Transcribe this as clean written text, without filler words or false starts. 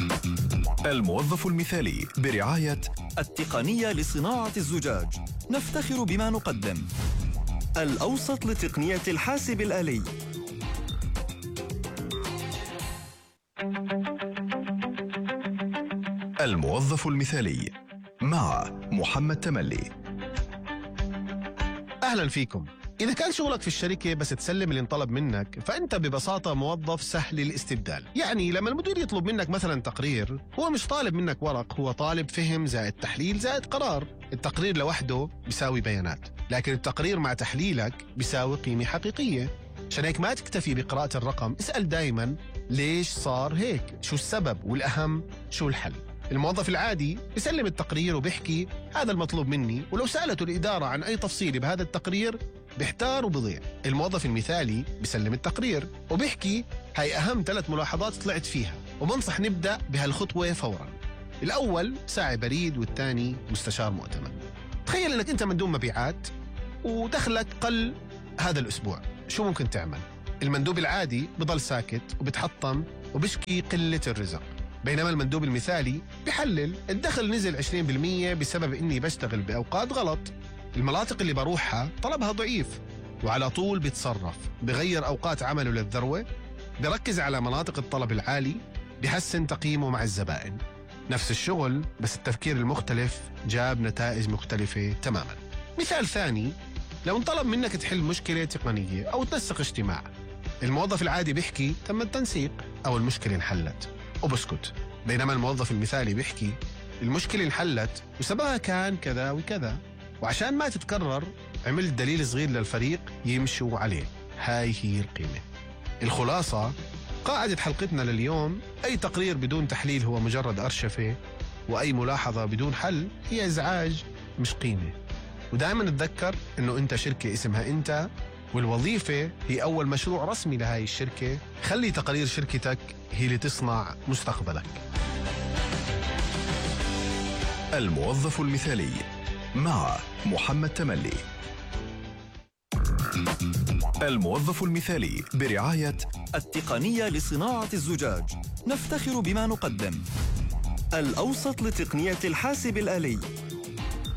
الموظف المثالي برعاية التقنية لصناعة الزجاج، نفتخر بما نقدم. الأوسط لتقنية الحاسب الآلي. الموظف المثالي مع محمد تملي. أهلا فيكم. إذا كان شغلك في الشركة بس تسلم اللي انطلب منك، فأنت ببساطة موظف سهل الاستبدال. يعني لما المدير يطلب منك مثلا تقرير، هو مش طالب منك ورق، هو طالب فهم زائد تحليل زائد قرار. التقرير لوحده بيساوي بيانات، لكن التقرير مع تحليلك بيساوي قيمة حقيقية. عشان هيك ما تكتفي بقراءة الرقم، اسأل دايما ليش صار هيك، شو السبب، والأهم شو الحل. الموظف العادي بيسلم التقرير وبيحكي هذا المطلوب مني، ولو سألته الإدارة عن أي تفصيل بهذا التقرير بيحتار وبضيع. الموظف المثالي بيسلم التقرير وبيحكي هاي أهم 3 ملاحظات طلعت فيها، وبنصح نبدأ بهالخطوة فورا. الأول ساعي بريد، والثاني مستشار مؤتمن. تخيل أنك أنت مندوب مبيعات ودخلك قل هذا الأسبوع، شو ممكن تعمل؟ المندوب العادي بضل ساكت وبتحطم وبشكي قلة الرزق، بينما المندوب المثالي بحلل الدخل نزل 20% بسبب إني بشتغل بأوقات غلط، المناطق اللي بروحها طلبها ضعيف، وعلى طول بيتصرف، بغير أوقات عمله للذروة، بركز على مناطق الطلب العالي، بحسن تقييمه مع الزبائن. نفس الشغل بس التفكير المختلف جاب نتائج مختلفة تماما. مثال ثاني، لو انطلب منك تحل مشكلة تقنية أو تنسق اجتماع، الموظف العادي بيحكي تم التنسيق أو المشكلة انحلت وبسكت، بينما الموظف المثالي بيحكي المشكلة انحلت وسببها كان كذا وكذا، وعشان ما تتكرر عملت دليل صغير للفريق يمشوا عليه. هاي هي القيمة. الخلاصة، قاعدة حلقتنا لليوم، أي تقرير بدون تحليل هو مجرد أرشفة، وأي ملاحظة بدون حل هي إزعاج مش قيمة. ودائما نتذكر إنه أنت شركة اسمها أنت، والوظيفة هي أول مشروع رسمي لهاي الشركة. خلي تقارير شركتك هي اللي تصنع مستقبلك. الموظف المثالي مع محمد تملي. الموظف المثالي برعاية التقنية لصناعة الزجاج، نفتخر بما نقدم. الأوسط لتقنية الحاسب الآلي.